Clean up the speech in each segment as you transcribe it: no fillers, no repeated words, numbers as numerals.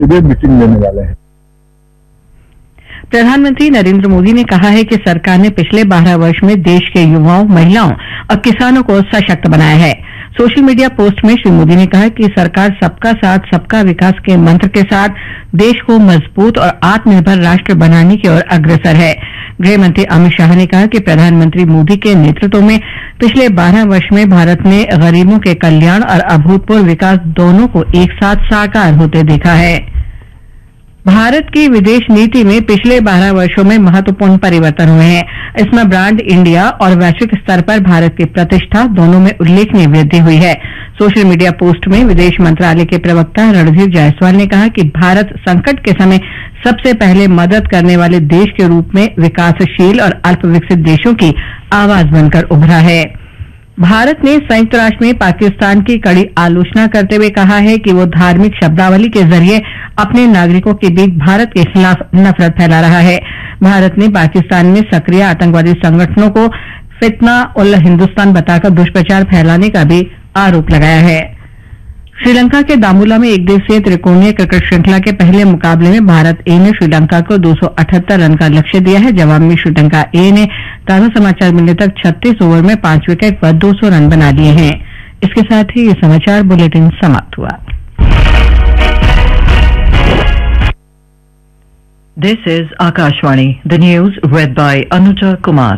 सीधे मीटिंग लेने वाले हैं। प्रधानमंत्री नरेंद्र मोदी ने कहा है कि सरकार ने पिछले 12 वर्ष में देश के युवाओं, महिलाओं और किसानों को सशक्त बनाया है। सोशल मीडिया पोस्ट में श्री मोदी ने कहा कि सरकार सबका साथ सबका विकास के मंत्र के साथ देश को मजबूत और आत्मनिर्भर राष्ट्र बनाने की ओर अग्रसर है। गृह मंत्री अमित शाह ने कहा कि प्रधानमंत्री मोदी के नेतृत्व में पिछले 12 वर्ष में भारत ने गरीबों के कल्याण और अभूतपूर्व विकास दोनों को एक साथ साकार होते देखा है। भारत की विदेश नीति में पिछले 12 वर्षों में महत्वपूर्ण परिवर्तन हुए हैं। इसमें ब्रांड इंडिया और वैश्विक स्तर पर भारत की प्रतिष्ठा दोनों में उल्लेखनीय वृद्धि हुई है। सोशल मीडिया पोस्ट में विदेश मंत्रालय के प्रवक्ता रणधीर जायसवाल ने कहा कि भारत संकट के समय सबसे पहले मदद करने वाले देश के रूप में विकासशील और अल्पविकसित देशों की आवाज बनकर उभरा है। भारत ने संयुक्त राष्ट्र में पाकिस्तान की कड़ी आलोचना करते हुए कहा है कि वो धार्मिक शब्दावली के जरिए अपने नागरिकों के बीच भारत के खिलाफ नफरत फैला रहा है। भारत ने पाकिस्तान में सक्रिय आतंकवादी संगठनों को फितना उल हिंदुस्तान बताकर दुष्प्रचार फैलाने का भी आरोप लगाया है। श्रीलंका के दामुला में एक दिवसीय त्रिकोणीय क्रिकेट श्रृंखला के पहले मुकाबले में भारत ए ने श्रीलंका को 278 रन का लक्ष्य दिया है। जवाब में श्रीलंका ए ने ताजा समाचार मिलने तक 36 ओवर में 5 विकेट पर 200 रन बना लिए हैं। इसके साथ ही ये समाचार बुलेटिन समाप्त हुआ। This is Akashvani. The news read by Anuja Kumar.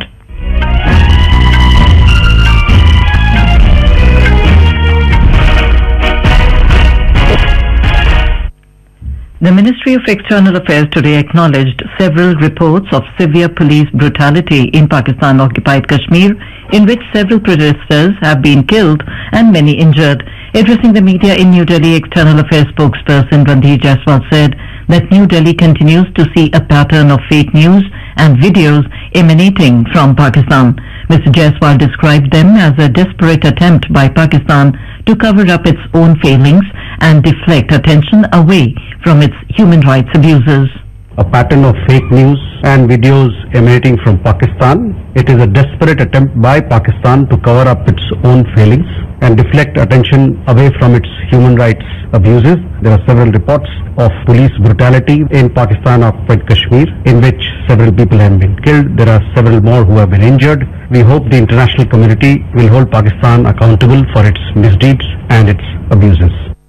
The Ministry of External Affairs today acknowledged several reports of severe police brutality in Pakistan-occupied Kashmir, in which several protesters have been killed and many injured. Addressing the media in New Delhi, External Affairs spokesperson Ranveer Jaiswal said that New Delhi continues to see a pattern of fake news and videos emanating from Pakistan. Mr. Jaiswal described them as a desperate attempt by Pakistan to cover up its own failings and deflect attention away from its human rights abuses. A pattern of fake news and videos emanating from Pakistan. It is a desperate attempt by Pakistan to cover up its own failings and deflect attention away from its human rights abuses. There are several reports of police brutality in Pakistan-occupied Kashmir, in which several people have been killed. There are several more who have been injured. We hope the international community will hold Pakistan accountable for its misdeeds and its abuses.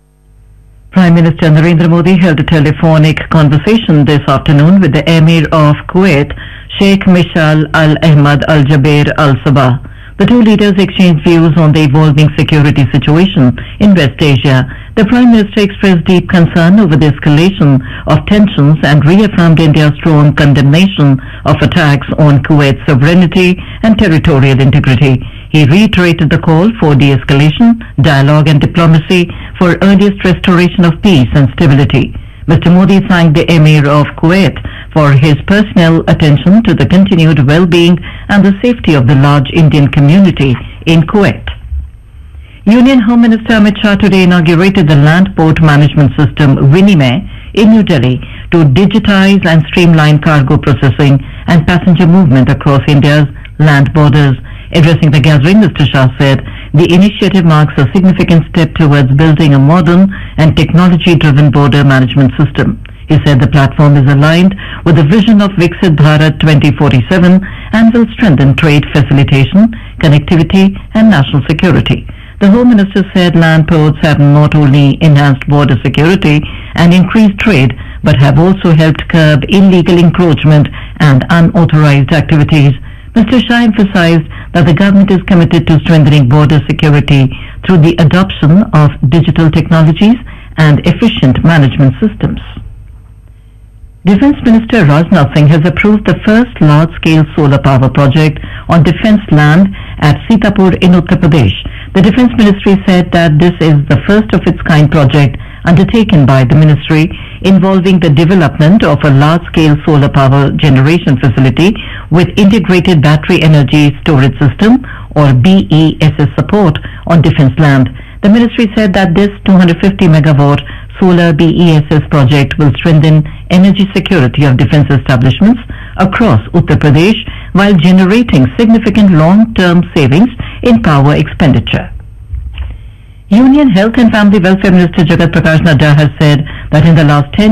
Prime Minister Narendra Modi held a telephonic conversation this afternoon with the Emir of Kuwait, Sheikh Mishal Al Ahmad Al Jaber Al Sabah. The two leaders exchanged views on the evolving security situation in West Asia. The Prime Minister expressed deep concern over the escalation of tensions and reaffirmed India's strong condemnation of attacks on Kuwait's sovereignty and territorial integrity. He reiterated the call for de-escalation, dialogue and diplomacy for earliest restoration of peace and stability. Mr. Modi thanked the Emir of Kuwait for his personal attention to the continued well-being and the safety of the large Indian community in Kuwait. Union Home Minister Amit Shah today inaugurated the Land Port Management System Vinimay in New Delhi to digitize and streamline cargo processing and passenger movement across India's land borders. Addressing the gathering, Mr. Shah said the initiative marks a significant step towards building a modern and technology-driven border management system. He said the platform is aligned with the vision of Viksit Bharat 2047 and will strengthen trade facilitation, connectivity and national security. The Home Minister said land ports have not only enhanced border security and increased trade, but have also helped curb illegal encroachment and unauthorized activities. Mr. Shah emphasized that the government is committed to strengthening border security through the adoption of digital technologies and efficient management systems. Defence Minister Rajnath Singh has approved the first large-scale solar power project on defence land at Sitapur in Uttar Pradesh. The Defence Ministry said that this is the first of its kind project undertaken by the ministry involving the development of a large-scale solar power generation facility with integrated battery energy storage system or BESS support on defence land. The ministry said that this 250 megawatt solar BESS project will strengthen energy security of defence establishments across Uttar Pradesh while generating significant long-term savings in power expenditure. Union Health and Family Welfare Minister Jagat Prakash Nadda has said that in the last 10